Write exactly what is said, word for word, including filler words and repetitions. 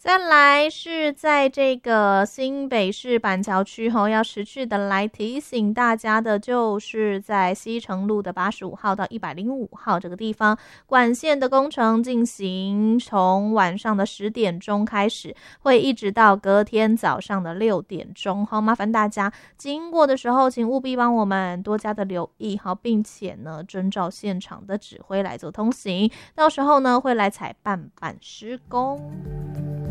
再来是在这个新北市板桥区吼，要持续的来提醒大家的，就是在西城路的八十五号到一百零五号这个地方，管线的工程进行，从晚上的十点钟开始，会一直到隔天早上的六点钟。好，麻烦大家经过的时候，请务必帮我们多加的留意，好，并且呢，遵照现场的指挥来做通行。到时候呢，会来采办办施工。